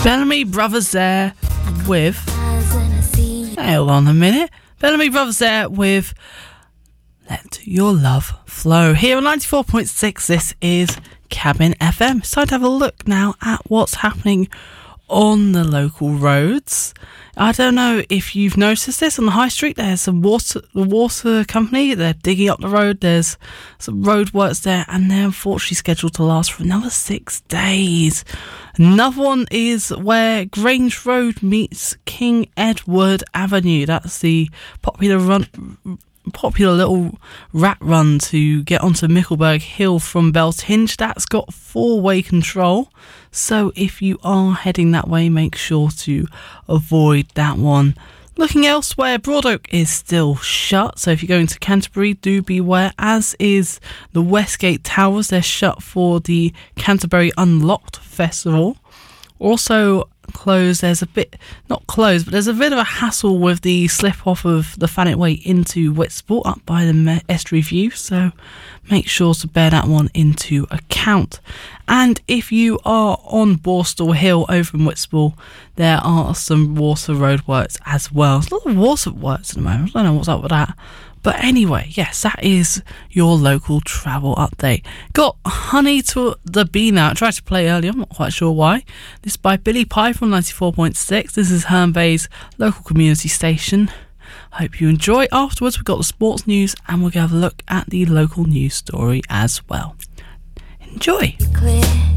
Bellamy Brothers there with... Hold on a minute. Bellamy Brothers there with Let Your Love Flow. Here on 94.6, this is Cabin FM. It's time to have a look now at what's happening on the local roads. I don't know if you've noticed this on the high street. There's the water company. They're digging up the road. There's some road works there, and they're unfortunately scheduled to last for another 6 days. Another one is where Grange Road meets King Edward Avenue. That's the popular little rat run to get onto Mickleburg Hill from Beltinge. That's got 4-way control, so if you are heading that way, make sure to avoid that one. Looking elsewhere, Broad Oak is still shut, so if you're going to Canterbury, do beware, as is the Westgate Towers. They're shut for the Canterbury Unlocked Festival. Also closed, there's a bit of a hassle with the slip off of the Thanet Way into Whitstable up by the Estuary View, so make sure to bear that one into account. And if you are on Borstal Hill over in Whitstable, there are some water road works as well. There's a lot of water works at the moment. I don't know what's up with that. But anyway, yes, that is your local travel update. Got Honey to the Bee now. I tried to play earlier, I'm not quite sure why. This is by Billy Pye from 94.6. This is Herne Bay's local community station. Hope you enjoy. Afterwards, we've got the sports news, and we're going to have a look at the local news story as well. Enjoy.